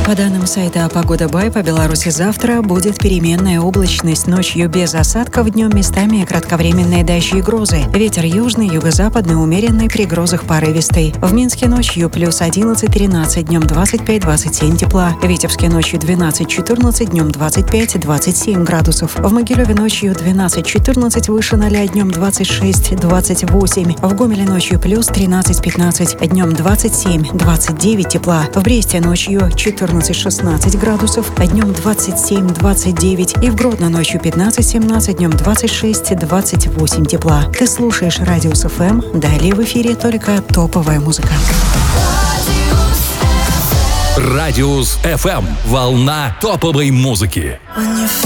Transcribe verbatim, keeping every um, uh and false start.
По данным сайта «Погода Бай», по Беларуси завтра будет переменная облачность, ночью без осадков, днем местами кратковременные дожди и грозы. Ветер южный, юго-западный, умеренный, при грозах порывистый. В Минске ночью плюс одиннадцать-тринадцать, днем двадцать пять двадцать семь тепла. В Витебске ночью двенадцать-четырнадцать, днем двадцать пять двадцать семь градусов. В Могилеве ночью двенадцать-четырнадцать, выше ноля, днем двадцать шесть двадцать восемь. В Гомеле ночью плюс тринадцать-пятнадцать, днем двадцать семь двадцать девять тепла. В Бресте ночью четырнадцать-шестнадцать градусов, а днем двадцать семь двадцать девять. И в Гродно ночью пятнадцать-семнадцать, днем двадцать шесть двадцать восемь тепла. Ты слушаешь Радиус эф эм. Далее в эфире только топовая музыка. Радиус эф эм. Волна топовой музыки. When you